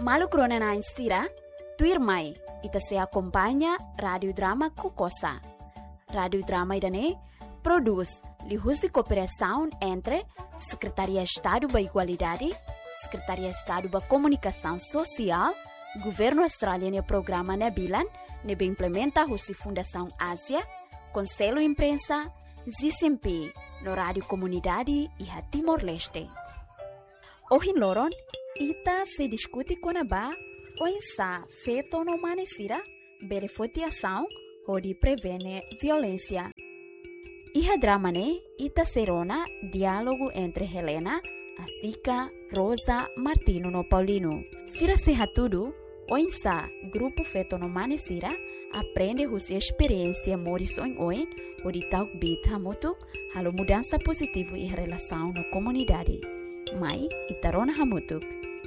Malu krona na instira, tuir mai, ita se acompanha Radio Drama Cocosa. Radio Drama idane produz lihusi cooperação entre Secretaria Estado da Igualdade, Secretaria Estado da Comunicação Social, Governo Australiano e Programa Nebilan, nebe implementa husi Fundação Ásia, Conselho Imprensa, ZCMP, no Rádio Comunidade e a Timor-Leste. Ohin loron, ita se discute com a ba, o insa feito no manesira, beneficiação, ou de prevene violência. Iha drama ne, ita serona diálogo entre Helena, Asica, Rosa, Martino no Paulino. Sira seha tudo, o insa grupo feito no manesira, aprende husi experiência morison oin, o de tal bita mutu, halo mudança positivo e relação na comunidade. Mai, itarona hamutuk.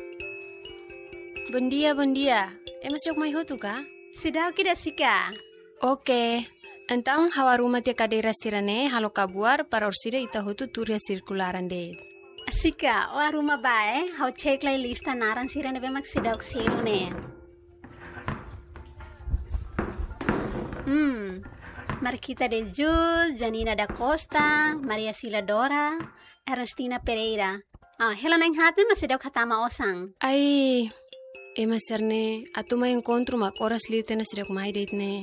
Bom dia. Emas jok mai hutu ka? Sudah kita sika. Oke. Então, hawa rumah tia cadeira sirane, halo kabuar, para orsida ita hutu turia circularan de. Sika, o rumah bae, hau cek lai lista naran sirane bemak sidak selune. Marquita de Jul, Janina da Costa, Maria Sila Dora, Ernestina Pereira. Helena yang hati masih daw katama osang. Ai, ema serne, atu may encontro mak oras liute na sidak may date ne.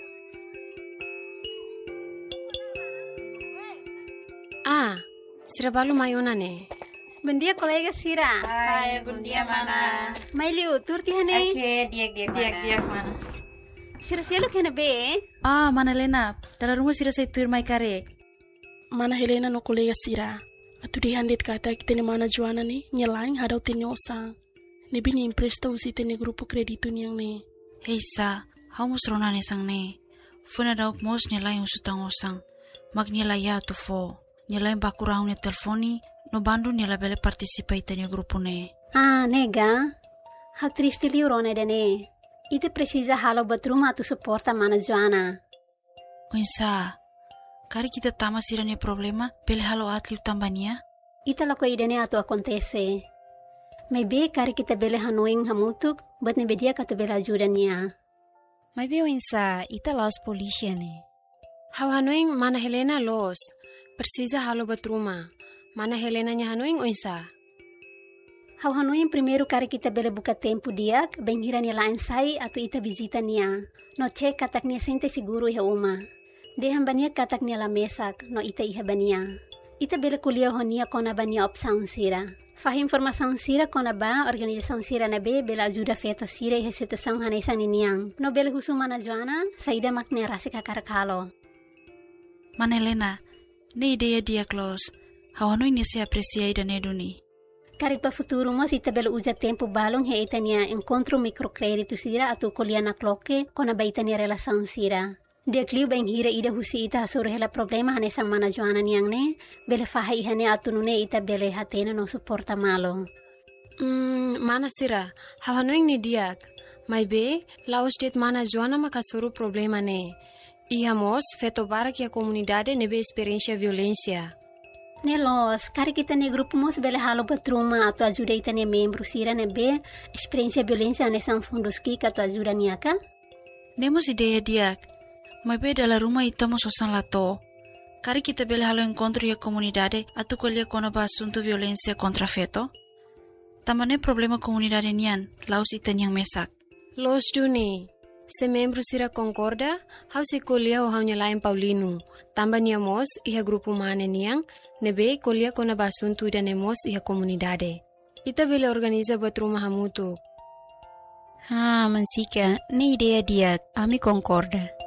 Sira balu mayona ne. Buen dia kolega Sira. Hai, buen dia mana? Mailiu, turti hane. Oke, diak mana? Sira sialo kena be. Mana Helena, dalam rumah Sira saya tuir mai karek. Mana Helena no kolega Sira. Atu di handit kata kita ni mana Joana ni nyelain hadau tini osang. Nebi ni impresta usi tini grupo kreditu ni yang ne. Hei sa, hau musrona ne sang ne. Funa dauk mos nyelain usutang osang. Mag nyelai ya tu fo. Nyelain bakurang ne telefoni. No bandu nyela bele participa tini grupo ne. Nega. Hau triste liurone de ne. Ite precisa halo batruma tu suporta mana Joana. Oinsa. Kari kita tama sirane problema, pele halo atliu tambania? Ita lako idene atu acontece. Maybe kari kita bele hanuing hamutuk, but ne bedia katu bela ajuda niya. Maybe insa, ita los polícia ne. Hau hanuing mana Helena los, precisa halo batruma. Mana Helena nya hanuing oinsa? Hau hanuing primeiro kari kita bele buka tempo diak, benghira niya lain sai atu ita visita niya. No cek katak niya sente siguro iha uma. Dehan bania katak niya la mesak, no ita iha bania. Ita bela kuliah honia kona bania opsaun sira. Fah informasaun sira kona ba organizasaun sira na be bela ajuda feto sira iha situasaun hanesan niniang. No bela husu mana Joana, saida makne rasi kakarakalo. Mana Helena, ne ideia dia close. Hawano ini se aprecia ida neduni. Karipa futuro mos ita bela uja tempo balong he ita niya encontro microcredito sira atu kuliah na kloke kona ba ita niya relasaun sira. Dia kliu bang hira ida husi ita hasura hela problema hane sang mana Joana niyang ne, bele faha ihane atunune ita bele hatena no suporta malo. Mana Sira, hawanuing ni diak. May be, laos dit mana Joana makasuru problema ne. Ihamos, feto barak ya komunidade nebe experiencia violencia. Ne los, kari kita ne grupo mos bele halo batruma atu ajuda ita ne membro sira nebe experiencia violencia hane sang fundos ki atu ajuda niyaka? Nemos ideia diak. Mai be dalam rumah itamos osan lato. Kari kita bele halo encontro ya comunidade atu kolia kona ba asunto violencia contra feto. Tamane problema comunidade nian, laos ita niang mesak. Los duni, se membro sira concorda, hau se kolia o hau nyalain Paulino. Tamba niamos iha grupo mane niang, nebe kolia kona ba asunto ida nemos iha comunidade. Ita bele organiza buat rumah hamutu. Mansika, ne idea dia, ami concorda.